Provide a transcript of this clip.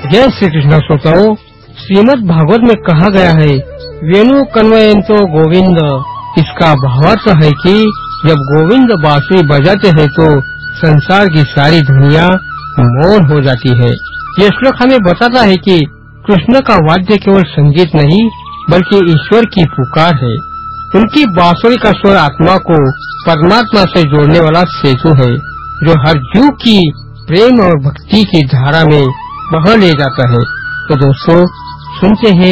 जय श्री कृष्ण श्रोताओं, श्रीमद् भागवत में कहा गया है, वेणु कन्वयंतो गोविंद। इसका भावार्थ है कि जब गोविंद बांसुरी बजाते हैं तो संसार की सारी ध्वनियाँ मौन हो जाती है। यह श्लोक हमें बताता है कि कृष्ण का वाद्य केवल संगीत नहीं बल्कि ईश्वर की पुकार है। उनकी बांसुरी का स्वर आत्मा को परमात्मा से जोड़ने वाला सेतु है, जो हर जीव की प्रेम और भक्ति की धारा में बहा ले जाता है। तो दोस्तों, सुनते हैं